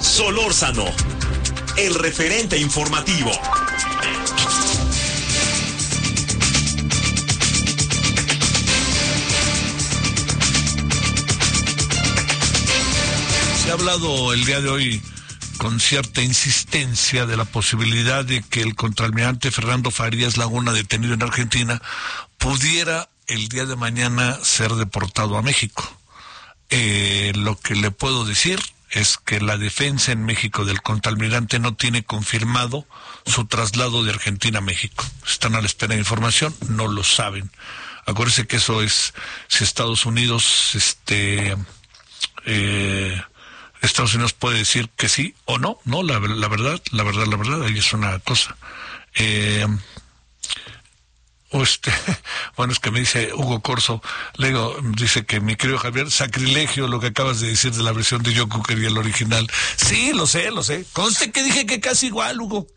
Solórzano, el referente informativo. Se ha hablado el día de hoy con cierta insistencia de la posibilidad de que el contraalmirante Fernando Farías Laguna, detenido en Argentina, pudiera el día de mañana ser deportado a México. Lo que le puedo decir es que la defensa en México del contraalmirante no tiene confirmado su traslado de Argentina a México. Están a la espera de información, no lo saben. Acuérdense que eso es si Estados Unidos Estados Unidos puede decir que sí o no, la verdad, ahí es una cosa. Bueno, es que me dice Hugo Corso, le digo, dice que mi querido Javier, sacrilegio lo que acabas de decir de la versión de Joe Cocker y el original. Sí, lo sé. Conste que dije que casi igual, Hugo,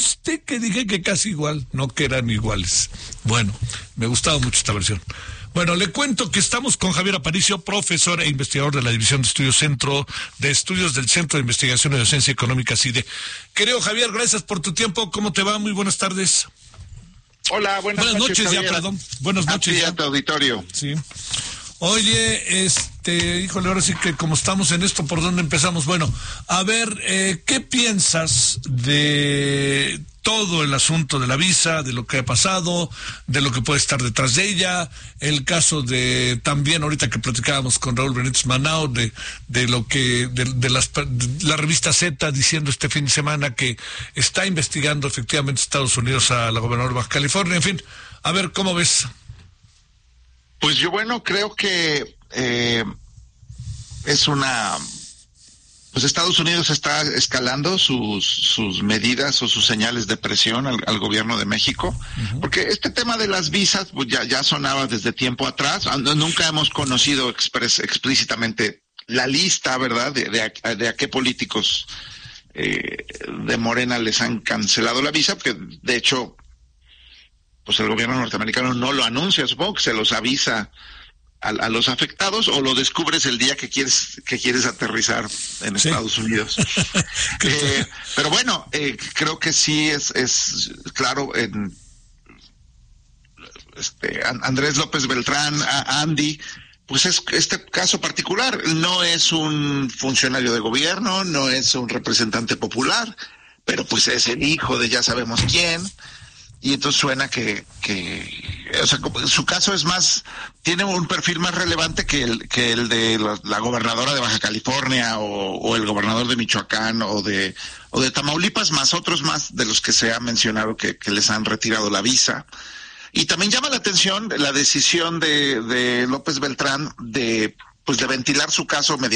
no que eran iguales. Bueno, me gustaba mucho esta versión. Bueno, le cuento que estamos con Javier Aparicio, profesor e investigador de la División de Estudios Centro de Estudios del Centro de Investigación y Docencia Económica, CIDE. Querido Javier, gracias por tu tiempo. ¿Cómo te va? Muy buenas tardes. Hola, buenas noches ya, perdón. Buenas noches ya. A tu auditorio. Sí. Oye, híjole, ahora sí que como estamos en esto, ¿por dónde empezamos? Bueno, a ver, ¿qué piensas de todo el asunto de la visa, de lo que ha pasado, de lo que puede estar detrás de ella, el caso de también ahorita que platicábamos con Raúl Benítez Manao, de lo que, de la revista Z diciendo este fin de semana que está investigando efectivamente Estados Unidos a la gobernadora de Baja California, en fin, a ver, ¿cómo ves? Pues yo, creo que pues Estados Unidos está escalando sus medidas o sus señales de presión al gobierno de México, porque este tema de las visas pues ya sonaba desde tiempo atrás. Nunca hemos conocido explícitamente la lista, ¿verdad?, de a qué políticos de Morena les han cancelado la visa, porque de hecho pues el gobierno norteamericano no lo anuncia, supongo que se los avisa a los afectados, o lo descubres el día que quieres aterrizar en Estados Unidos. Pero bueno, creo que sí es claro, Andrés López Beltrán, Andy, pues es este caso particular, no es un funcionario de gobierno, no es un representante popular, pero pues es el hijo de ya sabemos quién. Y entonces suena que o sea, su caso es más, tiene un perfil más relevante que el de la gobernadora de Baja California o el gobernador de Michoacán o de Tamaulipas, más otros más de los que se ha mencionado que les han retirado la visa. Y también llama la atención la decisión de López Beltrán de ventilar su caso mediante